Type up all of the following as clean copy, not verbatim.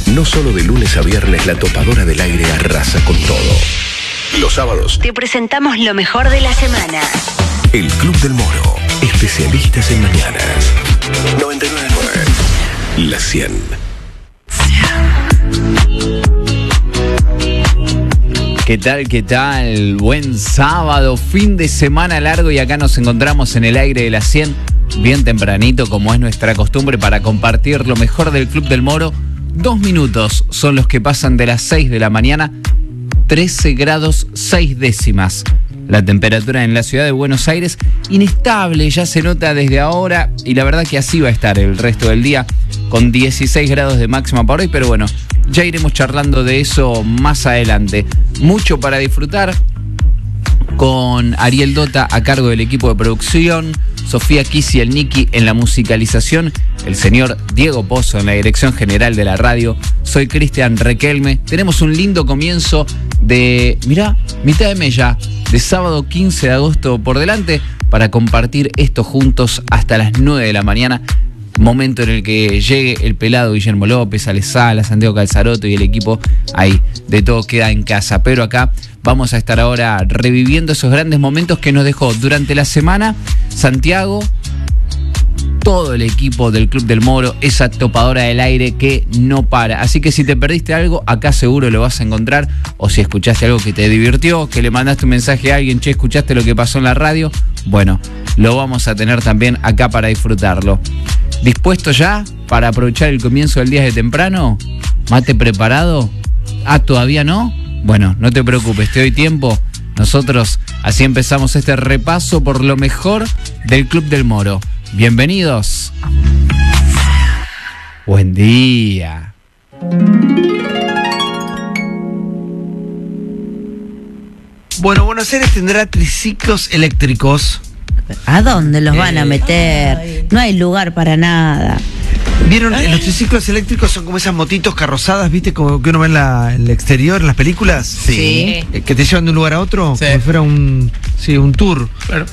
No solo de lunes a viernes la topadora del aire arrasa con todo. Los sábados te presentamos lo mejor de la semana. El Club del Moro, especialistas en mañanas. 99.9, la 100. ¿Qué tal? ¿Qué tal? Buen sábado, fin de semana largo y acá nos encontramos en el aire de la 100, bien tempranito como es nuestra costumbre para compartir lo mejor del Club del Moro. 2 minutos son los que pasan de las 6 de la mañana, 13 grados 6 décimas. La temperatura en la ciudad de Buenos Aires, inestable, ya se nota desde ahora y la verdad que así va a estar el resto del día, con 16 grados de máxima para hoy, pero bueno, ya iremos charlando de eso más adelante. Mucho para disfrutar con Ariel Dota a cargo del equipo de producción, Sofía Kisi, el Niki en la musicalización, el señor Diego Pozo en la dirección general de la radio. Soy Cristian Requelme. Tenemos un lindo comienzo de, mirá, mitad de mes ya, de sábado 15 de agosto por delante, para compartir esto juntos hasta las 9 de la mañana. Momento en el que llegue el pelado Guillermo López, Ale Sala, Santiago Calzaroto y el equipo ahí. De todo queda en casa. Pero acá vamos a estar ahora reviviendo esos grandes momentos que nos dejó durante la semana Santiago, todo el equipo del Club del Moro, esa topadora del aire que no para. Así que si te perdiste algo, acá seguro lo vas a encontrar. O si escuchaste algo que te divirtió, que le mandaste un mensaje a alguien, che, ¿escuchaste lo que pasó en la radio? Bueno, lo vamos a tener también acá para disfrutarlo. ¿Dispuesto ya para aprovechar el comienzo del día de temprano? ¿Mate preparado? Ah, ¿todavía no? Bueno, no te preocupes, te doy tiempo. Nosotros así empezamos este repaso por lo mejor del Club del Moro. Bienvenidos. Buen día. Bueno, Buenos Aires tendrá triciclos eléctricos. ¿A dónde los van a meter? No hay lugar para nada. ¿Vieron? Los triciclos eléctricos son como esas motitos carrozadas, ¿viste? Como que uno ve en el exterior, en las películas. Sí. Que te llevan de un lugar a otro, sí, como si fuera un tour. Claro.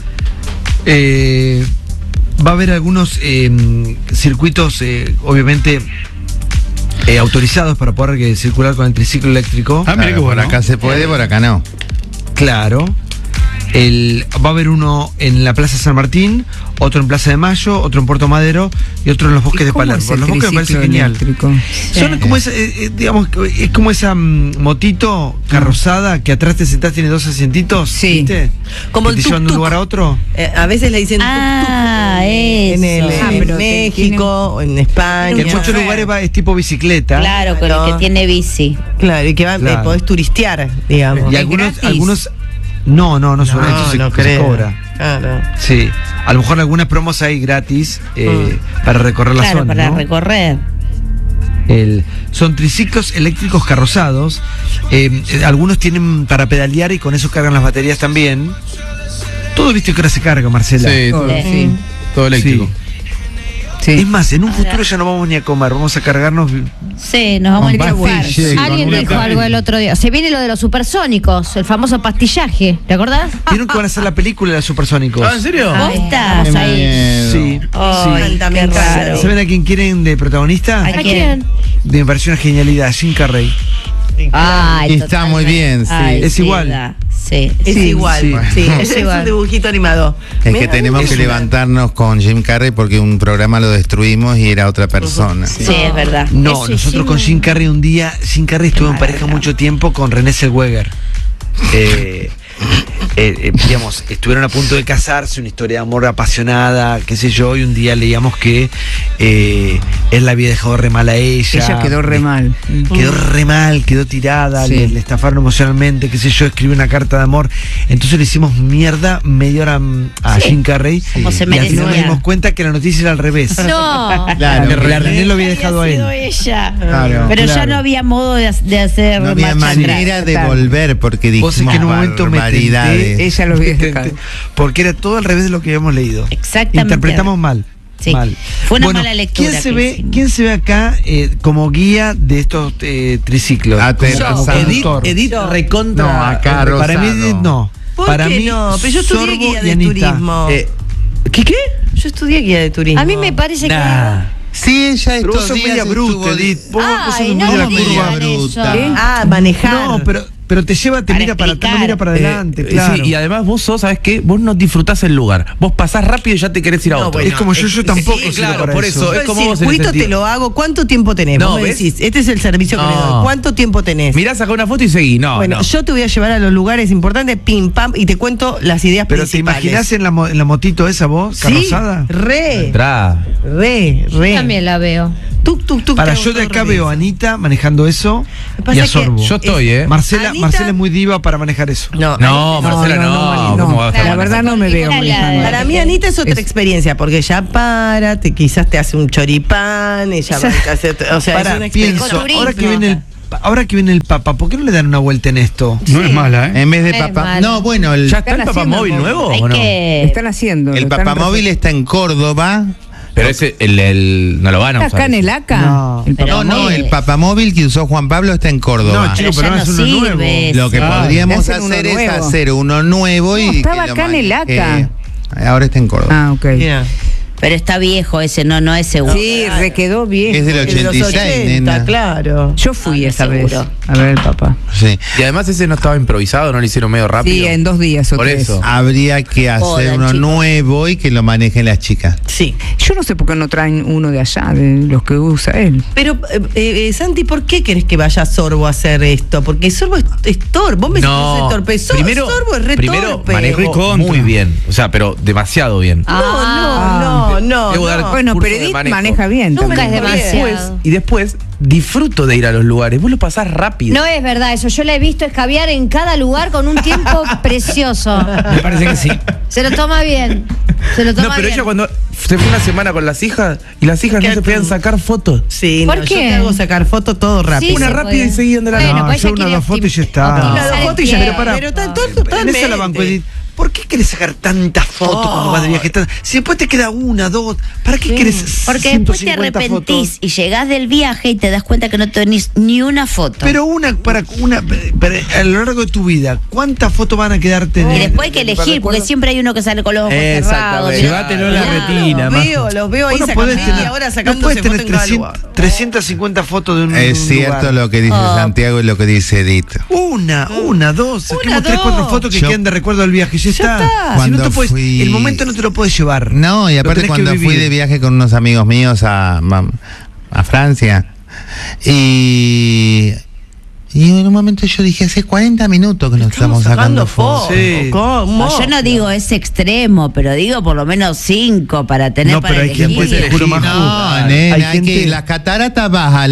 Va a haber algunos circuitos, obviamente, autorizados para poder circular con el triciclo eléctrico. Ah, mira qué bueno. Por acá se puede, por acá no. Claro. Va a haber uno en la Plaza San Martín, otro en Plaza de Mayo, otro en Puerto Madero y otro en los Bosques de Palermo. Los Bosques me parece genial. Son como esa, digamos, es como esa motito carrozada que atrás te sentás, tiene 2 asientitos, sí, ¿viste? Como que te llevan de un lugar a otro. A veces le dicen tuk-tuk. En México, en España. Que en muchos lugares es tipo bicicleta. Claro, con el que tiene bici. Claro, y que podés turistear, digamos. Y algunos no, sobre esto se cobra. Claro. Sí, a lo mejor algunas promos hay gratis para recorrer la zona. Para ¿no? recorrer. Son triciclos eléctricos carrozados. Algunos tienen para pedalear y con eso cargan las baterías también. Todo, viste que ahora se carga, Marcela. Sí, todo eléctrico. Sí. Es más, en un futuro ya no vamos ni a comer, vamos a cargarnos. Sí, nos vamos a enchufar. Alguien dijo algo el otro día. Se viene lo de los supersónicos, el famoso pastillaje, ¿te acordás? ¿Vieron que van a hacer la película de los supersónicos? ¿Ah, en serio? ¿Vos estás ahí? Sí. Ay, qué raro. ¿Saben a quién quieren de protagonista? ¿A quién? Me pareció una genialidad, Jim Carrey. Ay, está muy bien, sí. Ay, es igual. Sí. Es igual. Sí. Es un dibujito animado. Es que tenemos que levantarnos con Jim Carrey porque un programa lo destruimos y era otra persona. Sí, es verdad. No, nosotros con Jim Carrey un día, Jim Carrey estuvo en pareja mucho tiempo con Renée Zellweger. Digamos, estuvieron a punto de casarse, una historia de amor apasionada, qué sé yo, y un día leíamos que él la había dejado re mal a ella. Ella quedó re mal. Quedó re mal, quedó tirada, Sí. le estafaron emocionalmente, qué sé yo, escribió una carta de amor. Entonces le hicimos mierda media hora a Jim Carrey. Como se Y al final nos merecía. dimos cuenta que la noticia era al revés. No. Claro, Que la René lo había dejado a él. Ella. Claro, Pero ya claro. no había modo de hacer no había marcha manera atrás. de volver porque Vos es dijimos que en un momento me barbaridades. tenté, Ella lo había dejado. porque era todo al revés de lo que habíamos leído. Exactamente. Interpretamos mal. Sí. Mal. Fue una mala lectura ¿Quién se que ve? hicimos. ¿Quién se ve acá como guía de estos triciclos? Aterrizado. Edith recontra. No, acá Para mí Rosado. no. ¿Por Para qué mí no? Pero yo estudié Sorbo guía y de Anita. turismo. ¿Qué? Yo estudié guía de turismo. A mí me parece Nah. Sí, ella Pero vos sos media bruta, Edith. Vos sos Ay, no media digan bruta. eso. Ah, manejar. No, pero te lleva, te mira para atrás, no mira para adelante, claro. Sí, y además vos ¿sabés qué? Vos no disfrutás el lugar. Vos pasás rápido y ya te querés ir a No, otro. bueno, es como yo tampoco sí, sirvo claro, para por eso. Yo Es como el vos en ese circuito te sentido. lo hago. ¿Cuánto tiempo tenés? No, Vos me ¿ves? decís, este es el servicio que le doy. ¿Cuánto tiempo tenés? Mirá, saca una foto y seguí. No, Bueno, no. yo te voy a llevar a los lugares importantes, pim, pam, y te cuento las ideas Pero ¿te principales. imaginás en la motito esa vos, Sí, carrozada? Entrá. re. También la veo. Tuk, tuk, tuk. Para te hago yo de todo acá revés. veo a Anita manejando eso Lo que pasa y a es que Sorbo. Yo estoy, Marcela Anita- es muy diva para manejar eso. No, Marcela, no. no. ¿Cómo va a estar La verdad no me veo manejando. Para mí Anita es otra experiencia, porque ella para, quizás te hace un choripán, ella va a hacer, o sea, es Para, una pienso, experiencia. ahora que viene el Papa, ¿por qué no le dan una vuelta en esto? No es mala, ¿eh? En vez de Es papá. malo. No, bueno, ¿Ya está el Están papamóvil haciendo nuevo Hay o no? que. Están haciendo. el lo están papamóvil está en Córdoba. Pero ese, no lo van a ¿Está usar. acá en el ACA? No. El Pero No, muy- el papamóvil que usó Juan Pablo está en Córdoba. No, chico, Pero pero ya no no es uno sirve. nuevo. Lo que podríamos Le hacen uno hacer es nuevo. hacer uno nuevo y No, que estaba lo acá en el maneje. ACA. Ahora está en Córdoba. Ah, ok. Mira. Pero está viejo ese, no es seguro. Sí, requedó bien. Es del El de los 86, nena. claro. Yo fui Ah, esa seguro. vez a ver el papá. Sí. Y además ese no estaba improvisado, no lo hicieron medio rápido. Sí, en 2 días o Por 3. eso. Habría que hacer Jodan, uno chicos. nuevo y que lo manejen las chicas. Sí. Yo no sé por qué no traen uno de allá, de los que usa él. Pero, Santi, ¿por qué querés que vaya Sorbo a hacer esto? Porque Sorbo es torpe. Vos me decís que soy torpe. Sorbo es re primero torpe. manejo muy bien, o sea, pero demasiado bien. No. Debo dar Bueno, curso pero de Edith manejo. maneja bien. Nunca también. es demasiado. Y después disfruto de ir a los lugares. Vos lo pasás rápido. No es verdad eso. Yo la he visto escabiar en cada lugar con un tiempo precioso. Me parece que sí. Se lo toma bien. Se lo toma No, pero bien. ella cuando se fue una semana con las hijas y las hijas no se podían sacar fotos. Sí, ¿Por no, qué? yo te hago sacar fotos todo rápido. Sí, Una se rápida puede. y seguían de la Bueno, No, pues yo ella una quiere dos fotos y ya está. optimizar Una el foto y ya, tiempo. pero está todo En esa la totalmente. banco, Edith. ¿Por qué querés sacar tantas fotos cuando vas de viaje? Si después te queda una, dos, ¿para qué querés Porque después te 150 arrepentís fotos? y llegás del viaje y te das cuenta que no tenés ni una foto. Pero pero a lo largo de tu vida, ¿cuántas fotos van a quedarte? Y después hay que elegir, porque siempre hay uno que sale con los ojos cerrados. Exactamente. Llévatelo en la retina, Los veo ahí Vos no sacando podés tener, y ahora no sacándose podés tener foto en cada lugar. 350 fotos de un Es un cierto lugar. lo que dice Santiago y lo que dice Edith. Una, dos, saquemos Una, 3, 4 dos. fotos que Yo- queden de recuerdo del viaje. Ya está. está. Si no Cuando te puedes, fui- el momento no te lo puedes llevar. No, y Lo aparte tenés que cuando fui vivir. de viaje con unos amigos míos a Francia y en un momento yo dije, hace 40 minutos que nos estamos sacando fotos. Sí. ¿Cómo? Yo no digo es extremo, pero digo por lo menos 5 para tener No, para pero hay elegir. gente, te juro, más No, nena, hay hay gente- que ir. Las cataratas baja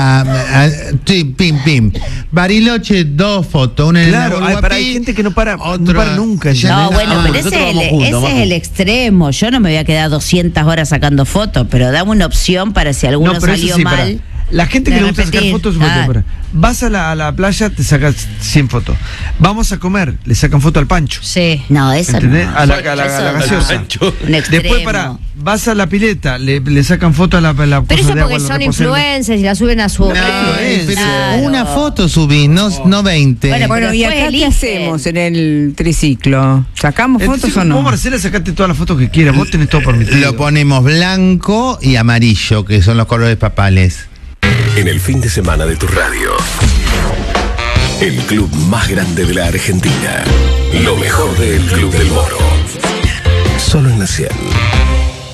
pim. Bariloche, 2 fotos, una en Claro, el hay gente que no para nunca. Ya No, bueno, pero nosotros ese vamos juntos, es el extremo. Yo no me voy a quedar 200 horas sacando fotos, pero dame una opción para si alguno No, pero eso salió sí, mal. pará. La gente que de le gusta sacar repetir. fotos, Ah. vas a la playa, te sacas 100 fotos. Vamos a comer, le sacan foto al Pancho. Sí. No, eso ¿Entendés? no. A la Eso gaseosa. no. Un extremo. Después, vas a la pileta, le sacan foto a la Pero cosa eso de porque agua, son la reposen. influencers y la suben a su No, pero Claro. una foto subí, no 20. Bueno, Bueno, ¿y después acá qué eligen. hacemos en el triciclo? ¿Sacamos fotos Entonces, o no? vos, Marcela, sacate todas las fotos que quieras. Vos tenés todo permitido. Lo ponemos blanco y amarillo, que son los colores papales. En el fin de semana de tu radio. El club más grande de la Argentina. Lo mejor del Club del Moro. Solo en la 100.